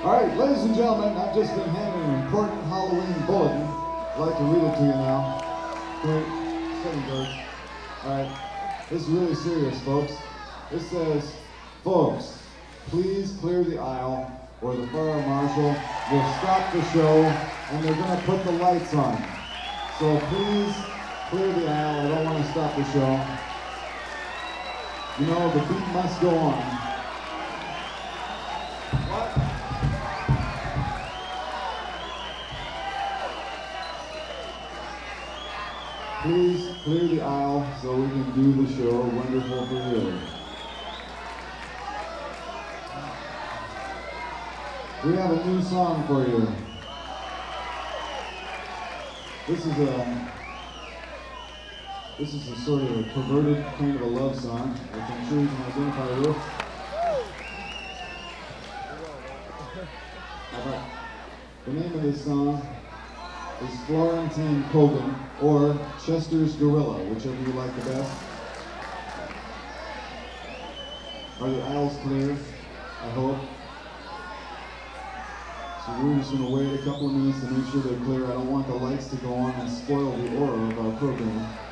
All right, ladies and gentlemen, I've just been handed an important Halloween bulletin. I'd like to read it to you now. Wait, second verse. All right, this is really serious, folks. This says, folks, please clear the aisle or the fire marshal will stop the show and they're gonna put the lights on. So please clear the aisle. I don't want to stop the show. You know, the beat must go on. What? Please clear the aisle so we can do the show. Wonderful for you. We have a new song for you. This is a sort of a perverted kind of a love song, which I'm sure you can identify with. The name of this song is Florentine Kogan, or Chester's Gorilla, whichever you like the best. Are the aisles clear? I hope. So we're just going to wait a couple of minutes to make sure they're clear. I don't want the lights to go on and spoil the aura of our program.